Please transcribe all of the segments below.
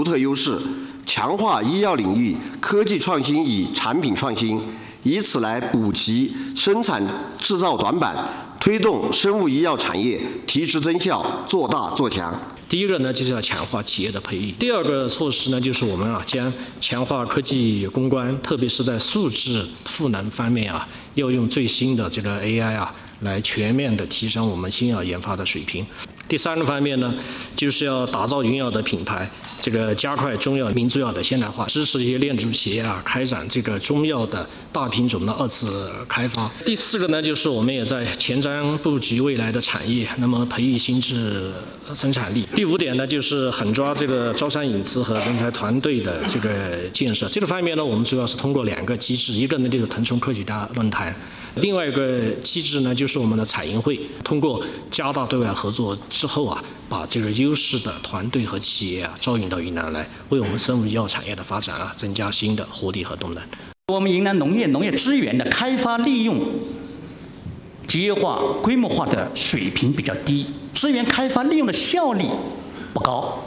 独特优势，强化医药领域科技创新与产品创新，以此来补齐生产制造短板，推动生物医药产业提质增效，做大做强。 第一个呢，就是要强化企业的培育；第二个措施呢，就是我们将强化科技攻关，特别是在数字赋能方面要用最新的这个 AI 来全面的提升我们新药研发的水平。第三个方面呢，就是要打造云药的品牌，这个加快中药、民族药的现代化，支持一些炼制企业开展这个中药的大品种的2次开发。第四个呢，就是我们也在前瞻布局未来的产业，那么培育新质生产力。第5点呢，就是狠抓这个招商引资和人才团队的这个建设。这个方面呢，我们主要是通过2个机制，一个呢就是腾冲科学家论坛。另外一个机制呢，就是我们的彩银会，通过加大对外合作之后把这个优势的团队和企业招引到云南来，为我们生物医药产业的发展增加新的活力和动能。 我们云南农业资源的开发利用、集约化、规模化的水平比较低，资源开发利用的效率不高，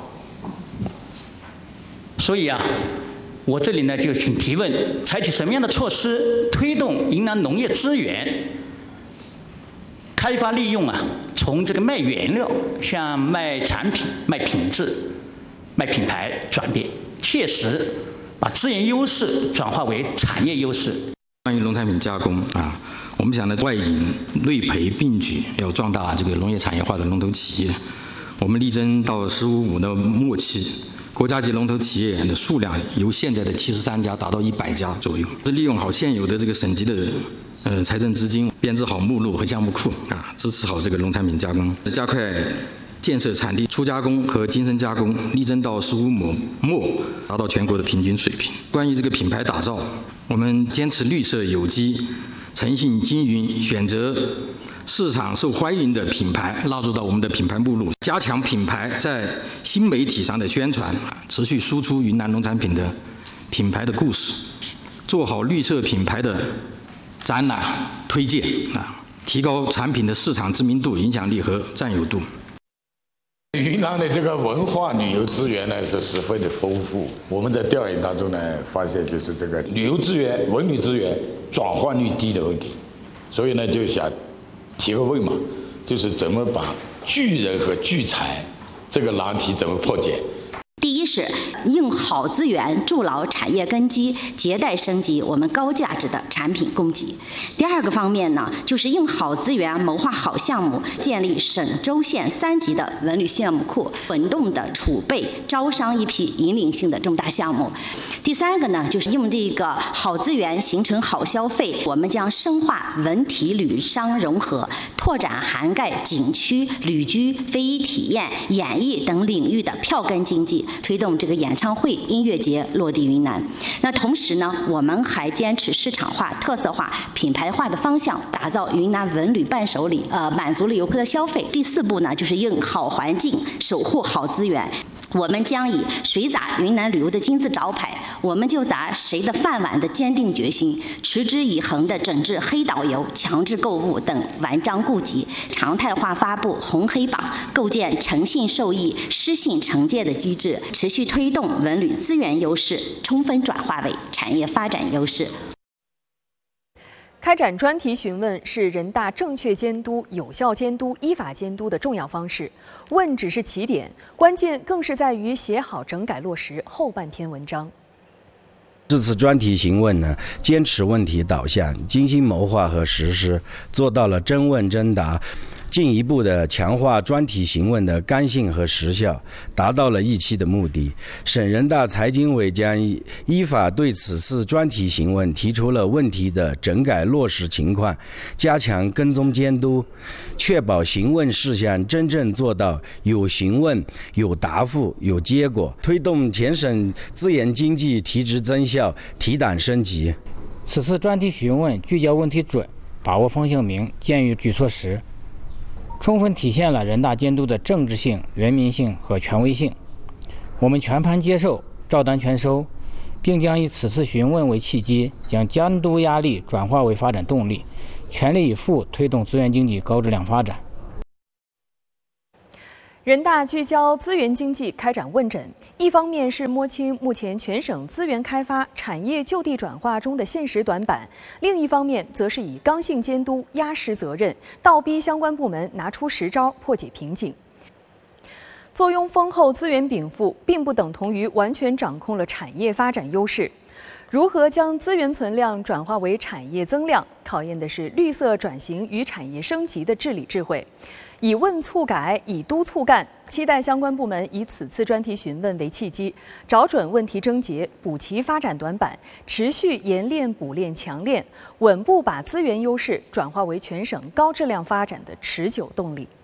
所以我这里呢就请提问：采取什么样的措施推动云南农业资源开发利用从这个卖原料向卖产品、卖品质、卖品牌转变，切实把资源优势转化为产业优势？ 关于农产品加工我们想呢，外引内培并举，要壮大这个农业产业化的龙头企业。我们力争到“十五五”的末期，国家级龙头企业的数量由现在的73家达到100家左右。利用好现有的这个省级的财政资金，编制好目录和项目库支持好这个农产品加工，加快建设产地初加工和精深加工，力争到15亩末达到全国的平均水平。关于这个品牌打造，我们坚持绿色有机、诚信经营，选择市场受欢迎的品牌纳入到我们的品牌目录，加强品牌在新媒体上的宣传，持续输出云南农产品的品牌的故事，做好绿色品牌的展览推荐提高产品的市场知名度、影响力和占有度。 云南的这个文化旅游资源呢是十分的丰富。我们在调研当中呢发现，就是这个旅游资源、文旅资源转换率低的问题，所以呢就想提个问嘛，就是怎么把聚人和聚财这个难题怎么破解？ 第一是用好资源筑牢产业根基，迭代升级我们高价值的产品供给。第二个方面呢，就是用好资源谋划好项目，建立省州县3级的文旅项目库，滚动的储备招商一批引领性的重大项目。第三个呢，就是用这个好资源形成好消费，我们将深化文体旅商融合，拓展涵盖景区、旅居、非遗体验、演艺等领域的票根经济，推动这个演唱会、音乐节落地云南。那同时呢，我们还坚持市场化、特色化、品牌化的方向，打造云南文旅伴手礼，满足了游客的消费。第4步呢，就是用好环境守护好资源。我们将以谁砸云南旅游的金字招牌，我们就砸谁的饭碗的坚定决心，持之以恒地整治黑导游、强制购物等顽瘴痼疾，常态化发布红黑榜，构建诚信受益、失信惩戒的机制，持续推动文旅资源优势充分转化为产业发展优势。 开展专题询问是人大正确监督、有效监督、依法监督的重要方式。问只是起点，关键更是在于写好整改落实后半篇文章。 这次专题询问呢，坚持问题导向，精心谋划和实施，做到了真问真答，进一步的强化专题询问的干性和实效，达到了预期的目的。省人大财经委将依法对此次专题询问提出了问题的整改落实情况，加强跟踪监督，确保询问事项真正做到有询问、有答复、有结果，推动全省资源经济提质增效、提档升级。 此次专题询问聚焦问题准，把握方向明，建议举措实，充分体现了人大监督的政治性、人民性和权威性。我们全盘接受，照单全收，并将以此次询问为契机，将监督压力转化为发展动力，全力以赴推动资源经济高质量发展。 人大聚焦资源经济开展问诊，一方面是摸清目前全省资源开发、产业就地转化中的现实短板，另一方面则是以刚性监督压实责任，倒逼相关部门拿出实招破解瓶颈。坐拥丰厚资源禀赋，并不等同于完全掌控了产业发展优势。如何将资源存量转化为产业增量，考验的是绿色转型与产业升级的治理智慧。以问促改，以督促干，期待相关部门以此次专题询问为契机，找准问题症结，补齐发展短板，持续研练、补练、强练，稳步把资源优势转化为全省高质量发展的持久动力。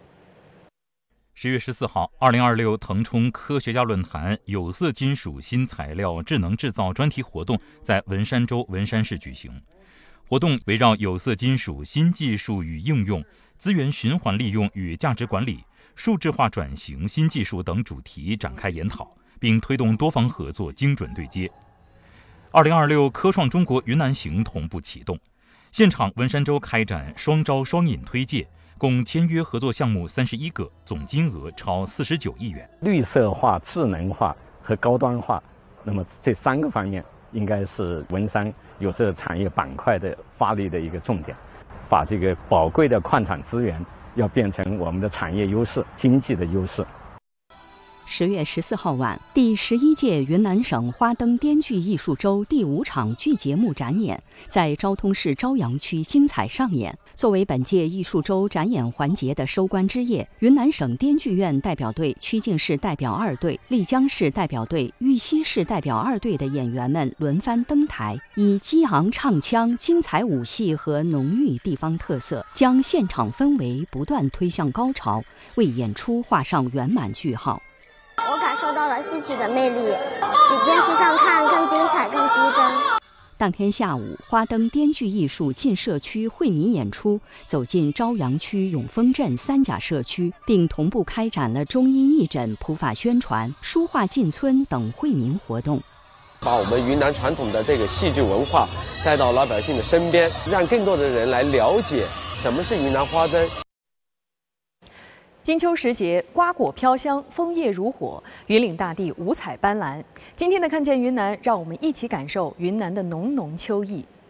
10月14号，2026腾冲科学家论坛有色金属新材料智能制造专题活动在文山州文山市举行。活动围绕有色金属新技术与应用、资源循环利用与价值管理、数字化转型新技术等主题展开研讨，并推动多方合作精准对接。2026科创中国云南行同步启动，现场文山州开展双招双引推介，共签约合作项目31个，总金额超49亿元。 绿色化、智能化和高端化，那么这3个方面应该是文山有色产业板块的发力的一个重点，把这个宝贵的矿产资源要变成我们的产业优势、经济的优势。 10月14号晚，第11届云南省花灯滇剧艺术周第5场剧节目展演在昭通市朝阳区精彩上演。作为本届艺术周展演环节的收官之夜，云南省滇剧院代表队、曲靖市代表2队、丽江市代表队、玉溪市代表2队的演员们轮番登台，以激昂唱腔、精彩舞戏和浓郁地方特色，将现场氛围不断推向高潮，为演出画上圆满句号。 我感受到了戏曲的魅力，比电视上看更精彩、更逼真。 当天下午，花灯滇剧艺术进社区惠民演出，走进朝阳区永丰镇3甲社区，并同步开展了中医义诊、普法宣传、书画进村等惠民活动， 把我们云南传统的这个戏剧文化带到老百姓的身边，让更多的人来了解什么是云南花灯。 金秋时节，瓜果飘香，枫叶如火，云岭大地五彩斑斓。今天的看见云南，让我们一起感受云南的浓浓秋意。